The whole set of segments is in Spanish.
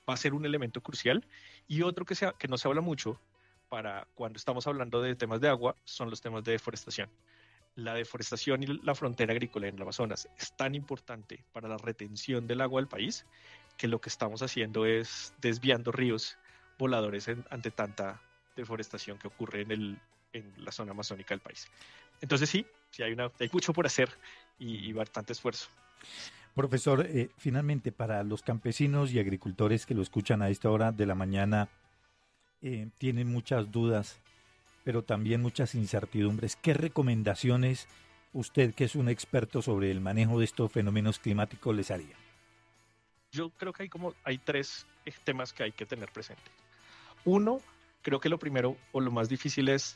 va a ser un elemento crucial. Y otro que no se habla mucho para cuando estamos hablando de temas de agua son los temas de deforestación. La deforestación y la frontera agrícola en el Amazonas es tan importante para la retención del agua del país que lo que estamos haciendo es desviando ríos voladores ante tanta deforestación que ocurre en la zona amazónica del país. Entonces sí hay mucho por hacer y bastante esfuerzo. Profesor, finalmente para los campesinos y agricultores que lo escuchan a esta hora de la mañana, tienen muchas dudas, pero también muchas incertidumbres. ¿Qué recomendaciones usted, que es un experto sobre el manejo de estos fenómenos climáticos, les haría? Yo creo que hay tres temas que hay que tener presente. Uno, creo que lo primero o lo más difícil es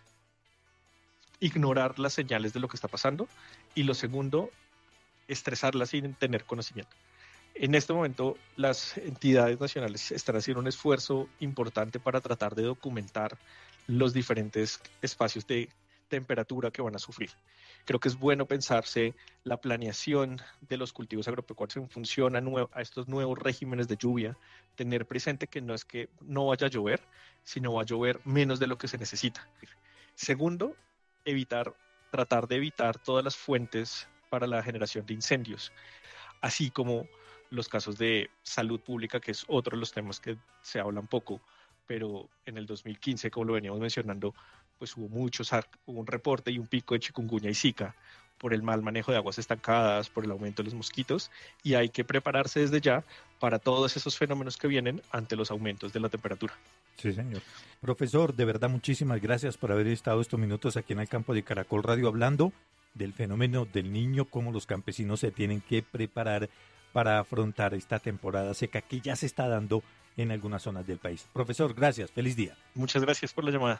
ignorar las señales de lo que está pasando, y lo segundo, estresarlas sin tener conocimiento. En este momento, las entidades nacionales están haciendo un esfuerzo importante para tratar de documentar los diferentes espacios de temperatura que van a sufrir. Creo que es bueno pensarse la planeación de los cultivos agropecuarios en función a estos nuevos regímenes de lluvia, tener presente que no es que no vaya a llover, sino va a llover menos de lo que se necesita. Segundo, tratar de evitar todas las fuentes para la generación de incendios, así como los casos de salud pública, que es otro de los temas que se hablan poco, pero en el 2015, como lo veníamos mencionando, pues hubo un reporte y un pico de chikungunya y zika por el mal manejo de aguas estancadas, por el aumento de los mosquitos, y hay que prepararse desde ya para todos esos fenómenos que vienen ante los aumentos de la temperatura. Sí, señor. Profesor, de verdad, muchísimas gracias por haber estado estos minutos aquí en el campo de Caracol Radio hablando del fenómeno del Niño, cómo los campesinos se tienen que preparar para afrontar esta temporada seca que ya se está dando en algunas zonas del país. Profesor, gracias, feliz día. Muchas gracias por la llamada.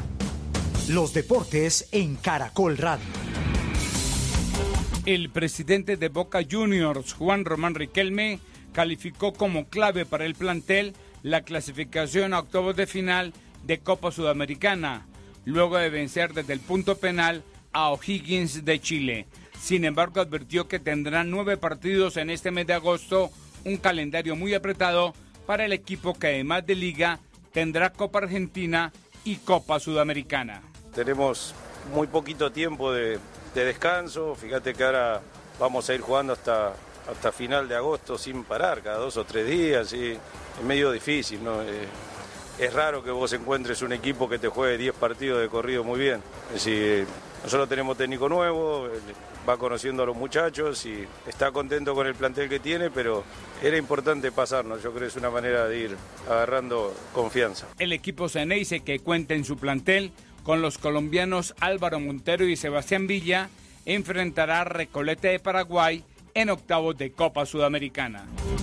Los deportes en Caracol Radio. El presidente de Boca Juniors, Juan Román Riquelme, calificó como clave para el plantel la clasificación a octavos de final de Copa Sudamericana, luego de vencer desde el punto penal a O'Higgins de Chile. Sin embargo, advirtió que tendrán 9 partidos en este mes de agosto, un calendario muy apretado para el equipo que además de Liga tendrá Copa Argentina y Copa Sudamericana. Tenemos muy poquito tiempo de descanso, fíjate que ahora vamos a ir jugando hasta final de agosto sin parar, cada 2 o 3 días, y es medio difícil, ¿no? Es raro que vos encuentres un equipo que te juegue 10 partidos de corrido muy bien. Es decir, nosotros tenemos técnico nuevo, va conociendo a los muchachos y está contento con el plantel que tiene, pero era importante pasarnos. Yo creo que es una manera de ir agarrando confianza. El equipo Ceneice, que cuenta en su plantel con los colombianos Álvaro Montero y Sebastián Villa, enfrentará a Recoleta de Paraguay en octavos de Copa Sudamericana.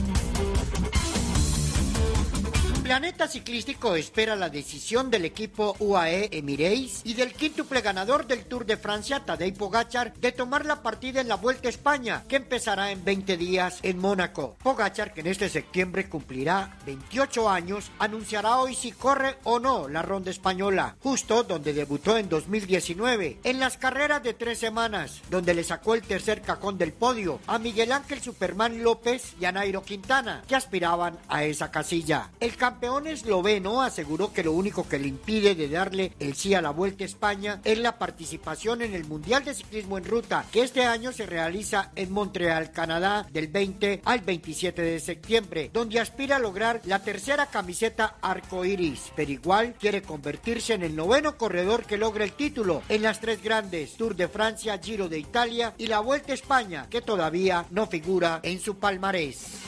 Planeta Ciclístico espera la decisión del equipo UAE Emirates y del quíntuple ganador del Tour de Francia, Tadej Pogačar, de tomar la partida en la Vuelta a España, que empezará en 20 días en Mónaco. Pogačar, que en este septiembre cumplirá 28 años, anunciará hoy si corre o no la Ronda Española, justo donde debutó en 2019, en las carreras de 3 semanas, donde le sacó el tercer cajón del podio a Miguel Ángel Superman López y a Nairo Quintana, que aspiraban a esa casilla. El campeón esloveno aseguró que lo único que le impide de darle el sí a la Vuelta a España es la participación en el Mundial de Ciclismo en Ruta, que este año se realiza en Montreal, Canadá, del 20 al 27 de septiembre, donde aspira a lograr la tercera camiseta arcoíris, pero igual quiere convertirse en el 9º corredor que logra el título en las 3 grandes, Tour de Francia, Giro de Italia y la Vuelta a España, que todavía no figura en su palmarés.